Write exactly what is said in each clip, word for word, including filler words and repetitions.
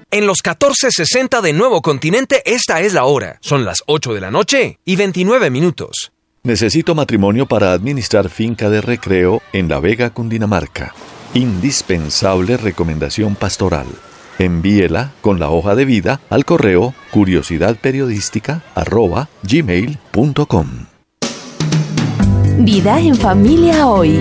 En los catorce sesenta de Nuevo Continente, esta es la hora. Son las ocho de la noche y veintinueve minutos. Necesito matrimonio para administrar finca de recreo en La Vega, Cundinamarca. Indispensable recomendación pastoral. Envíela con la hoja de vida al correo curiosidadperiodística arroba gmail punto com. Vida en familia hoy.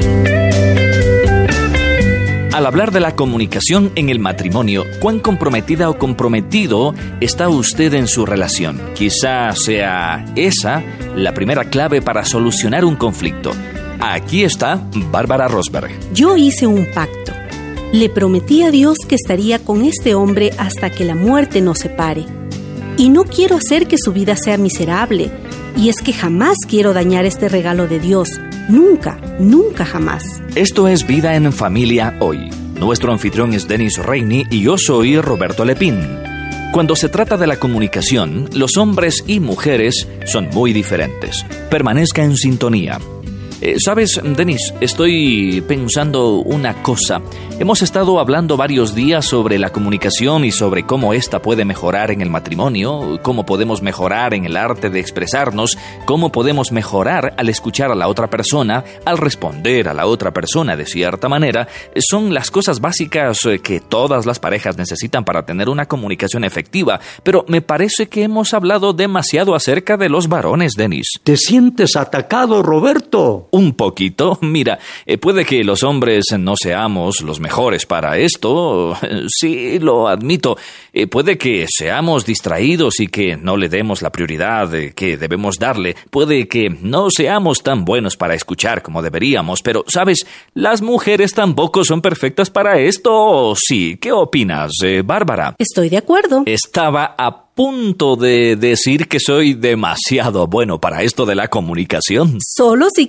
Al hablar de la comunicación en el matrimonio, ¿cuán comprometida o comprometido está usted en su relación? Quizá sea esa la primera clave para solucionar un conflicto. Aquí está Bárbara Rosberg. Yo hice un pacto. Le prometí a Dios que estaría con este hombre hasta que la muerte nos separe. Y no quiero hacer que su vida sea miserable. Y es que jamás quiero dañar este regalo de Dios. Nunca, nunca jamás. Esto es Vida en Familia Hoy. Nuestro anfitrión es Denis Reini y yo soy Roberto Lepín. Cuando se trata de la comunicación, los hombres y mujeres son muy diferentes. Permanezca en sintonía. Eh, ¿Sabes, Denis? Estoy pensando una cosa. Hemos estado hablando varios días sobre la comunicación y sobre cómo ésta puede mejorar en el matrimonio, cómo podemos mejorar en el arte de expresarnos, cómo podemos mejorar al escuchar a la otra persona, al responder a la otra persona de cierta manera. Son las cosas básicas que todas las parejas necesitan para tener una comunicación efectiva, pero me parece que hemos hablado demasiado acerca de los varones, Denis. ¿Te sientes atacado, Roberto? Un poquito. Mira, eh, puede que los hombres no seamos los mejores para esto. Sí, lo admito. Eh, puede que seamos distraídos y que no le demos la prioridad eh, que debemos darle. Puede que no seamos tan buenos para escuchar como deberíamos. Pero, ¿sabes? Las mujeres tampoco son perfectas para esto. Sí, ¿qué opinas, eh, Bárbara? Estoy de acuerdo. Estaba a punto de decir que soy demasiado bueno para esto de la comunicación. Solo si